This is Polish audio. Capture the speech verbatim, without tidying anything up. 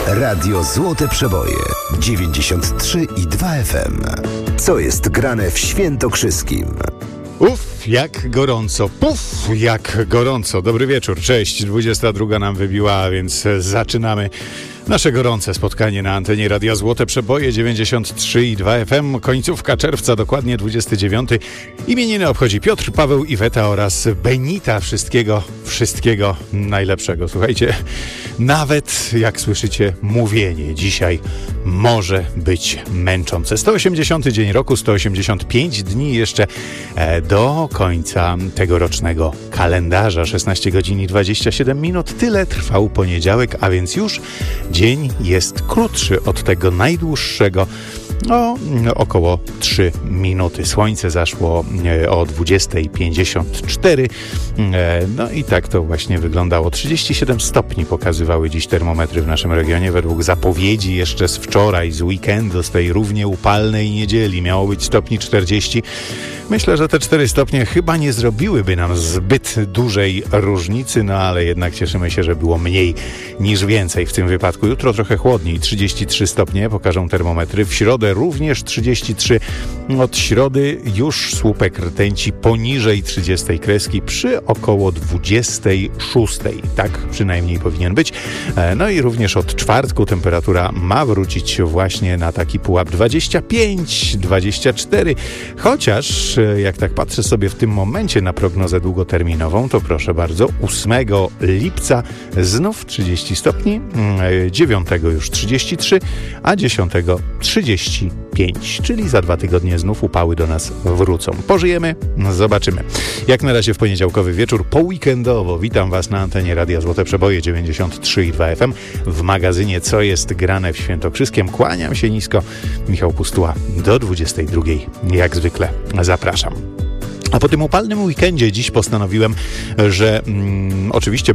Radio Złote Przeboje dziewięćdziesiąt trzy i dwa F M. Co jest grane w Świętokrzyskim? Uff, jak gorąco, puf, jak gorąco. Dobry wieczór, cześć, dwudziesta druga nam wybiła, a więc zaczynamy nasze gorące spotkanie na antenie Radia Złote Przeboje dziewięćdziesiąt trzy i dwa F M. Końcówka czerwca, dokładnie dwudziestego dziewiątego. Imieniny obchodzi Piotr, Paweł, Iweta oraz Benita. Wszystkiego, wszystkiego najlepszego. Słuchajcie, nawet jak słyszycie, mówienie dzisiaj może być męczące. sto osiemdziesiąty dzień roku, sto osiemdziesiąt pięć dni jeszcze do końca tegorocznego kalendarza. szesnaście godzin i dwadzieścia siedem minut. Tyle trwał poniedziałek, a więc już dzień jest krótszy od tego najdłuższego o około trzy minuty. Słońce zaszło o dwudziesta pięćdziesiąt cztery. No i tak to właśnie wyglądało. trzydzieści siedem stopni pokazywały dziś termometry w naszym regionie. Według zapowiedzi jeszcze z wczoraj, z weekendu, z tej równie upalnej niedzieli miało być stopni czterdzieści. Myślę, że te cztery stopnie chyba nie zrobiłyby nam zbyt dużej różnicy, no ale jednak cieszymy się, że było mniej niż więcej w tym wypadku. Jutro trochę chłodniej, trzydzieści trzy stopnie pokażą termometry. W środę również trzydzieści trzy. Od środy już słupek rtęci poniżej trzydziestej kreski przy około dwudziestej szóstej. Tak przynajmniej powinien być. No i również od czwartku temperatura ma wrócić właśnie na taki pułap dwadzieścia pięć dwadzieścia cztery. Chociaż jak tak patrzę sobie w tym momencie na prognozę długoterminową, to proszę bardzo, ósmego lipca znów trzydzieści stopni, dziewiątego już trzydzieści trzy, a dziesiątego trzydzieści pięć, czyli za dwa tygodnie znów upały do nas wrócą. Pożyjemy, zobaczymy. Jak na razie w poniedziałkowy wieczór, poweekendowo witam Was na antenie Radia Złote Przeboje dziewięćdziesiąt trzy i dwa F M w magazynie Co jest grane w Świętokrzyskiem. Kłaniam się nisko, Michał Pustuła. Do dwudziestej drugiej, jak zwykle, zapraszam. A po tym upalnym weekendzie dziś postanowiłem, że mm, oczywiście